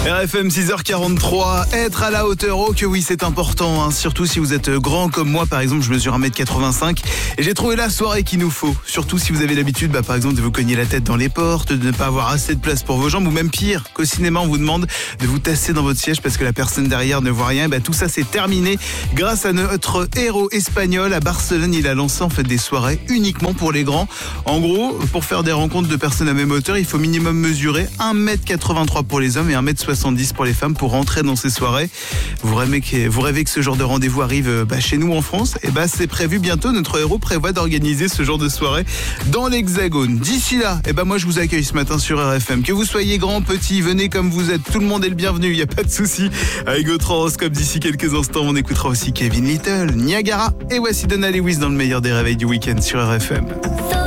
RFM 6h43, être à la hauteur, oh que oui c'est important, surtout si vous êtes grand comme moi par exemple, je mesure 1m85 et j'ai trouvé la soirée qu'il nous faut, surtout si vous avez l'habitude par exemple de vous cogner la tête dans les portes, de ne pas avoir assez de place pour vos jambes ou même pire qu'au cinéma on vous demande de vous tasser dans votre siège parce que la personne derrière ne voit rien, tout ça c'est terminé grâce à notre héros espagnol. À Barcelone il a lancé en fait des soirées uniquement pour les grands. En gros, pour faire des rencontres de personnes à même hauteur, il faut minimum mesurer 1m83 pour les hommes et 1m70 pour les femmes pour rentrer dans ces soirées. Vous rêvez que ce genre de rendez-vous arrive chez nous en France? C'est prévu bientôt. Notre héros prévoit d'organiser ce genre de soirée dans l'Hexagone. D'ici là, moi je vous accueille ce matin sur RFM. Que vous soyez grand, petit, venez comme vous êtes. Tout le monde est le bienvenu, il n'y a pas de souci. Avec votre horoscope d'ici quelques instants, on écoutera aussi Kevin Little, Niagara et voici Donna Lewis dans le meilleur des réveils du week-end sur RFM.